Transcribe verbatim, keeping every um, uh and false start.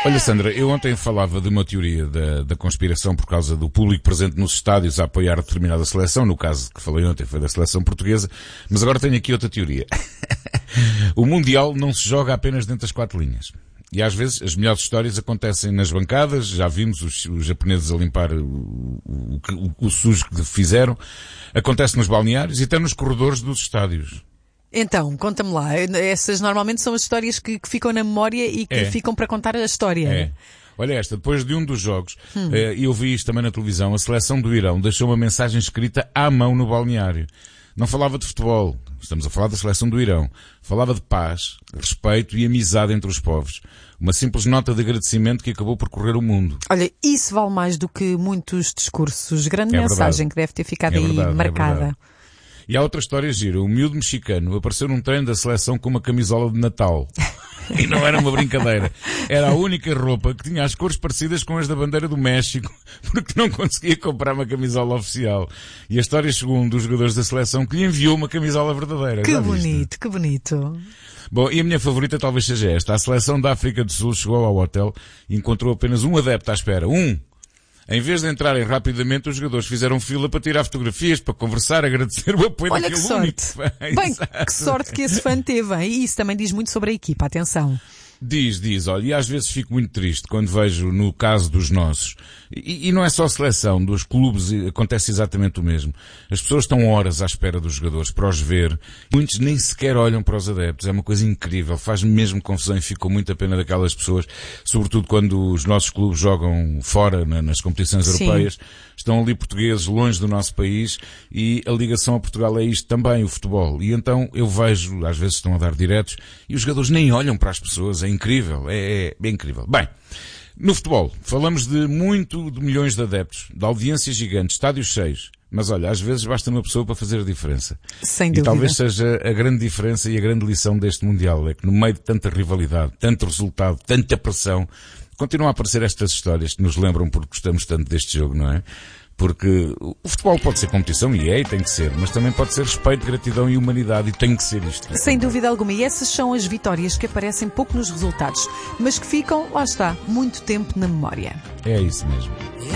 Olha, Sandra, eu ontem falava de uma teoria da, da conspiração por causa do público presente nos estádios a apoiar determinada seleção. No caso que falei ontem foi da seleção portuguesa. Mas agora tenho aqui outra teoria. O Mundial não se joga apenas dentro das quatro linhas. E às vezes as melhores histórias acontecem nas bancadas. Já vimos os, os japoneses a limpar o, o, o, o sujo que fizeram. Acontece nos balneários e até nos corredores dos estádios. Então, conta-me lá. Essas normalmente são as histórias que, que ficam na memória e que É. ficam para contar a história. É. Olha esta, depois de um dos jogos, hum. eh, eu vi isto também na televisão, a seleção do Irão deixou uma mensagem escrita à mão no balneário. Não falava de futebol, estamos a falar da seleção do Irão. Falava de paz, respeito e amizade entre os povos. Uma simples nota de agradecimento que acabou por correr o mundo. Olha, isso vale mais do que muitos discursos. Grande É mensagem verdade. que deve ter ficado É aí verdade, é marcada. verdade. E há outra história gira. O miúdo mexicano apareceu num treino da seleção com uma camisola de Natal. E não era uma brincadeira. Era a única roupa que tinha as cores parecidas com as da bandeira do México, porque não conseguia comprar uma camisola oficial. E a história chegou a um dos jogadores da seleção que lhe enviou uma camisola verdadeira. Que Já viste? bonito, que bonito. Bom, e a minha favorita talvez seja esta. A seleção da África do Sul chegou ao hotel e encontrou apenas um adepto à espera. Um! Em vez de entrarem rapidamente, os jogadores fizeram fila para tirar fotografias, para conversar, agradecer o apoio Olha daquele que único sorte. fã. Bem, Exato. que sorte que esse fã teve, hein? E isso também diz muito sobre a equipa. Atenção. Diz, diz, olha, e às vezes fico muito triste quando vejo no caso dos nossos, e, e não é só a seleção, dos clubes acontece exatamente o mesmo. As pessoas estão horas à espera dos jogadores para os ver, muitos nem sequer olham para os adeptos, é uma coisa incrível, faz-me mesmo confusão e fico com muita pena daquelas pessoas, sobretudo quando os nossos clubes jogam fora, na, nas competições Sim. europeias, estão ali portugueses longe do nosso país e a ligação a Portugal é isto também, o futebol. E então eu vejo, às vezes estão a dar diretos e os jogadores nem olham para as pessoas, é incrível, é, é, é incrível. Bem, no futebol, falamos de muito, de milhões de adeptos, de audiências gigantes, estádios cheios. Mas olha, às vezes basta uma pessoa para fazer a diferença. Sem e dúvida. talvez seja a grande diferença e a grande lição deste Mundial, é que no meio de tanta rivalidade, tanto resultado, tanta pressão, continuam a aparecer estas histórias que nos lembram porque gostamos tanto deste jogo, não é? Porque o futebol pode ser competição, e é, e tem que ser, mas também pode ser respeito, gratidão e humanidade, e tem que ser isto. Sem dúvida alguma. E essas são as vitórias que aparecem pouco nos resultados, mas que ficam, lá está, muito tempo na memória. É isso mesmo.